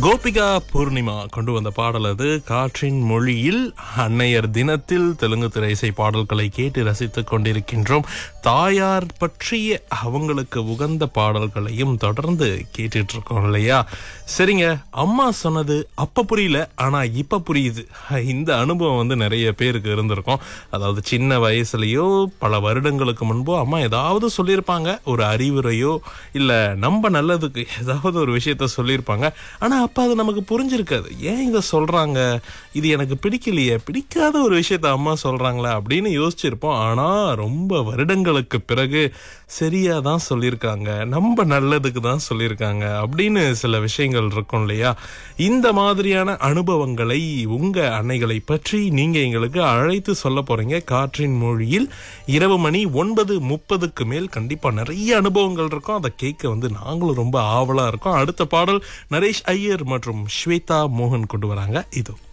கோபிகா பூர்ணிமா கொண்டு வந்த பாடல் அது. காற்றின் மொழியில் அன்னையர் தினத்தில் தெலுங்கு திரை இசை பாடல்களை கேட்டு ரசித்துக் கொண்டிருக்கின்றோம். தாயார் பற்றிய அவங்களுக்கு உகந்த பாடல்களையும் தொடர்ந்து கேட்டுட்டு இருக்கோம் இல்லையா? சரிங்க, அம்மா சொன்னது அப்ப புரியல, ஆனா இப்ப புரியுது. இந்த அனுபவம் நிறைய பேருக்கு இருந்திருக்கும். அதாவது சின்ன வயசுலயோ பல வருடங்களுக்கு முன்போ அம்மா ஏதாவது சொல்லியிருப்பாங்க, ஒரு அறிவுரையோ இல்ல நம்ம நல்லதுக்கு ஏதாவது ஒரு விஷயத்த சொல்லியிருப்பாங்க. ஆனா அப்ப அது நமக்கு புரிஞ்சிருக்காது. ஏன் இதை சொல்றாங்க, இது எனக்கு பிடிக்கலையே, பிடிக்காத ஒரு விஷயத்த அம்மா சொல்றாங்களா அப்படின்னு யோசிச்சிருப்போம். ஆனா ரொம்ப வருடங்களுக்கு பிறகு சரியாதான் சொல்லியிருக்காங்க, நம்ம நல்லதுக்கு தான் சொல்லியிருக்காங்க அப்படின்னு சில விஷயங்கள் இருக்கும் இல்லையா? இந்த மாதிரியான அனுபவங்களை உங்க அன்னைகளை பற்றி நீங்க எங்களுக்கு அழைத்து சொல்ல போறீங்க. காற்றின் மொழியில் இரவு மணி 9:30 மேல் கண்டிப்பா நிறைய அனுபவங்கள் இருக்கும். அதை கேட்க நாங்களும் ரொம்ப ஆவலா இருக்கோம். அடுத்த பாடல் நரேஷ் ஐயர் மற்றும் ஸ்வேதா மோகன் கொண்டு வராங்க. இது